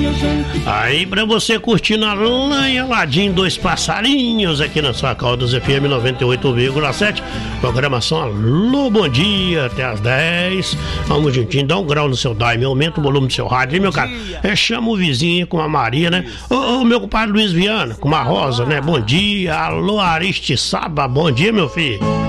Aí pra você curtir na Lanha Ladim, dois passarinhos aqui na sua Caldas FM 98,7. Programação Alô, bom dia, até às 10. Vamos juntinho, dá um grau no seu daime, aumenta o volume do seu rádio, hein, meu cara? Chama o vizinho com a Maria, né? Ô, meu compadre Luiz Viana, com uma Rosa, né? Bom dia, alô Aristiçaba, bom dia, meu filho.